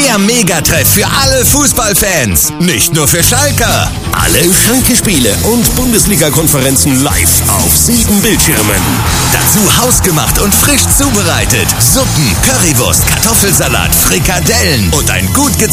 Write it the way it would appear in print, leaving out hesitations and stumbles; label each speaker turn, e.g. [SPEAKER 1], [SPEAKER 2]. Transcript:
[SPEAKER 1] Der Megatreff für alle Fußballfans, nicht nur für Schalker.
[SPEAKER 2] Alle Schalke-Spiele und Bundesliga-Konferenzen live auf 7 Bildschirmen.
[SPEAKER 1] Dazu hausgemacht und frisch zubereitet. Suppen, Currywurst, Kartoffelsalat, Frikadellen und ein gut